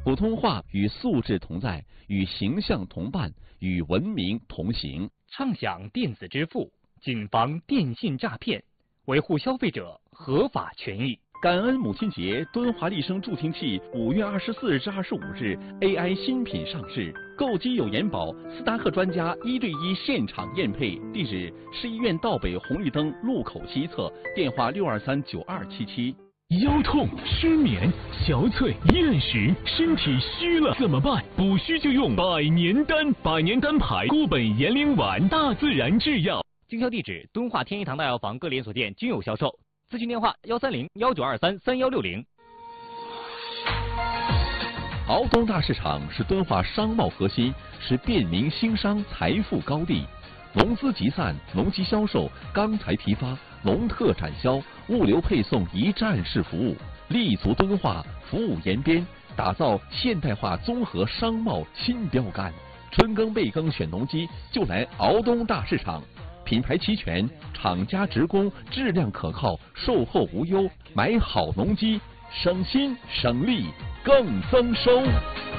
普通话与素质同在，与形象同伴，与文明同行。 畅享电子支付，谨防电信诈骗，维护消费者合法权益。 感恩母亲节，敦华丽声助听器5月24日至25日 AI 新品上市，购机有延保，斯达克专家1对1现场验配。地址：市医院道北红绿灯路口西侧，电话6239277。 腰痛、失眠、憔悴、厌食，身体虚了怎么办？补虚就用百年丹，百年丹牌固本延龄丸，大自然制药。 经销地址：敦化天一堂大药房各连锁店均有销售。咨询电话：130-1923-3160。 敖东大市场是敦化商贸核心，是便民兴商财富高地。农资集散、农机销售、钢材批发、农特展销、物流配送一站式服务，立足敦化，服务延边，打造现代化综合商贸新标杆。春耕备耕选农机，就来敖东大市场。品牌齐全，厂家直供，质量可靠，售后无忧。买好农机，省心省力更增收。